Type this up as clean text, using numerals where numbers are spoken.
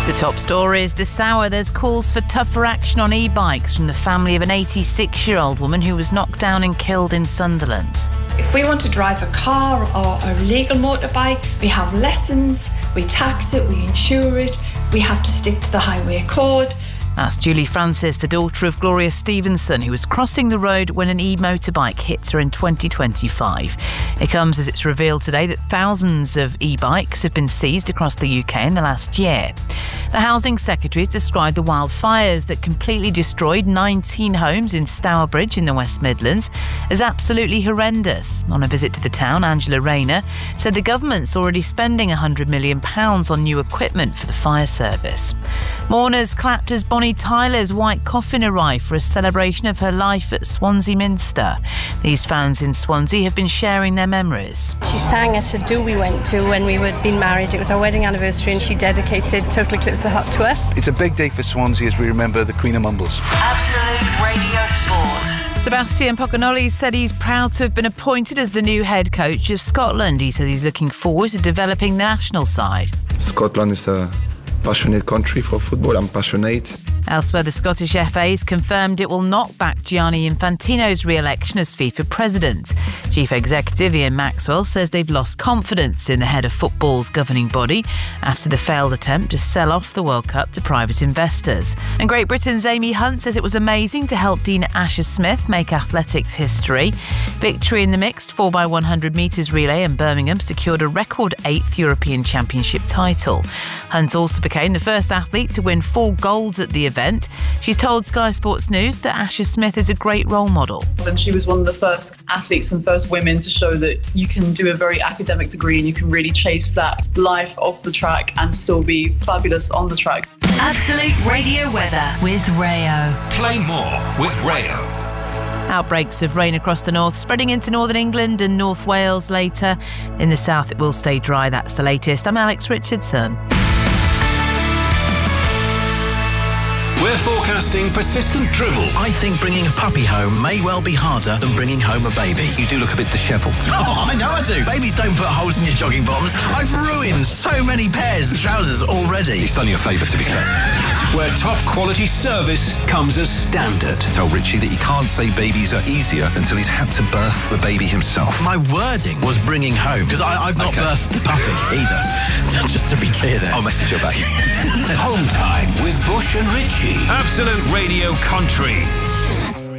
The top stories this hour. There's calls for tougher action on e-bikes from the family of an 86-year-old woman who was knocked down and killed in Sunderland. If we want to drive a car or a legal motorbike, we have lessons, we tax it, we insure it, we have to stick to the highway code. That's Julie Francis, the daughter of Gloria Stevenson, who was crossing the road when an e-motorbike hit her in 2025. It comes as it's revealed today that thousands of e-bikes have been seized across the UK in the last year. The Housing Secretary has described the wildfires that completely destroyed 19 homes in Stourbridge in the West Midlands as absolutely horrendous. On a visit to the town, Angela Rayner said the government's already spending £100 million on new equipment for the fire service. Mourners clapped as Bonnie Tyler's white coffin arrived for a celebration of her life at Swansea Minster. These fans in Swansea have been sharing their memories. She sang at a do we went to when we were being married. It was our wedding anniversary and she dedicated Total Eclipse of the Heart to us. It's a big day for Swansea as we remember the Queen of Mumbles. Absolute Radio Sport. Sebastian Pocanoli said he's proud to have been appointed as the new head coach of Scotland. He says he's looking forward to developing the national side. Scotland is a passionate country for football. I'm passionate. Elsewhere, the Scottish FA has confirmed it will not back Gianni Infantino's re-election as FIFA president. Chief Executive Ian Maxwell says they've lost confidence in the head of football's governing body after the failed attempt to sell off the World Cup to private investors. And Great Britain's Amy Hunt says it was amazing to help Dean Asher-Smith make athletics history. Victory in the mixed 4x100 metres relay in Birmingham secured a record 8th European Championship title. Hunt also became the first athlete to win 4 golds at the event. She's told Sky Sports News that Asher-Smith is a great role model. And she was one of the first athletes and first women to show that you can do a very academic degree and you can really chase that life off the track and still be fabulous on the track. Absolute Radio weather with Rayo. Play more with Rayo. Outbreaks of rain across the north, spreading into northern England and North Wales later. In the south, it will stay dry. That's the latest. I'm Alex Richardson. We're forecasting persistent drivel. I think bringing a puppy home may well be harder than bringing home a baby. You do look a bit dishevelled. Oh, I know I do. Babies don't put holes in your jogging bottoms. I've ruined so many pairs of trousers already. He's done you a favour, to be fair. Where top quality service comes as standard. Tell Richie that he can't say babies are easier until he's had to birth the baby himself. My wording was bringing home, because I've not birthed the puppy either. Just to be clear there. I'll message you back. Home time with Bush and Richie. Absolute Radio Country.